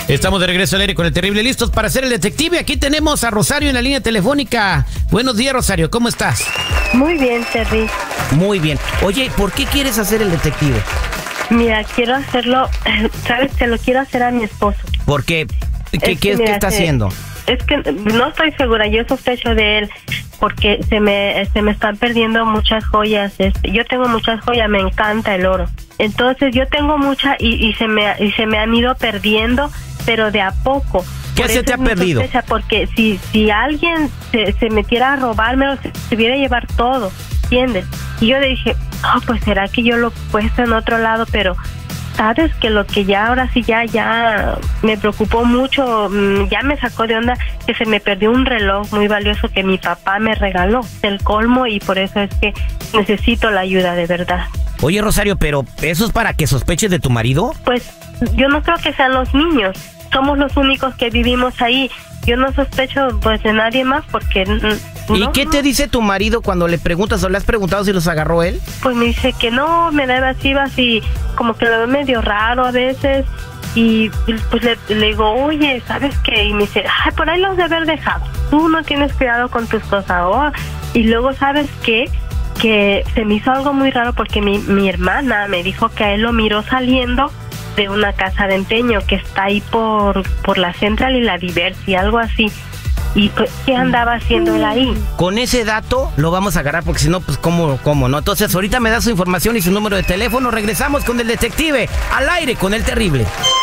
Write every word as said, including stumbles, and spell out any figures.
Estamos de regreso al aire con el terrible, listos para ser el detective. Aquí tenemos a Rosario en la línea telefónica. Buenos días, Rosario, ¿cómo estás? Muy bien, Terry. Muy bien. Oye, ¿por qué quieres hacer el detective? Mira, quiero hacerlo, ¿sabes? Se lo quiero hacer a mi esposo. ¿Por qué? ¿Qué, Es qué, que, ¿qué mira, está se- haciendo? Es que no estoy segura, yo sospecho de él porque se me se me están perdiendo muchas joyas. Este, yo tengo muchas joyas, me encanta el oro. Entonces yo tengo muchas y, y se me y se me han ido perdiendo, pero de a poco. ¿Qué Por se eso te ha es mi perdido? sospecha, porque si si alguien se, se metiera a robármelo, se, se hubiera a llevar todo, ¿entiendes? Y yo le dije, oh, pues será que yo lo he puesto en otro lado, pero sabes que lo que ya ahora sí ya ya me preocupó mucho, mm, ya me sacó de onda que se me perdió un reloj muy valioso que mi papá me regaló, el colmo, y por eso es que necesito la ayuda de verdad. Oye, Rosario, pero ¿eso es para que sospeches de tu marido? Pues yo no creo que sean los niños, somos los únicos que vivimos ahí. Yo no sospecho pues de nadie más porque mm, ¿Y no, qué no. te dice tu marido cuando le preguntas o le has preguntado si los agarró él? Pues me dice que no, me da evasivas y como que lo veo medio raro a veces. Y pues le, le digo, oye, ¿sabes qué? Y me dice, ay, por ahí los de haber dejado. Tú no tienes cuidado con tus cosas. Oh. Y luego, ¿sabes qué? Que se me hizo algo muy raro porque mi, mi hermana me dijo que a él lo miró saliendo de una casa de empeño que está ahí por, por la Central y la Diversi, algo así. Y pues, ¿qué andaba haciendo él ahí? Con ese dato lo vamos a agarrar porque si no, pues cómo, cómo, ¿no? Entonces ahorita me da su información y su número de teléfono. Regresamos con el detective al aire con el terrible.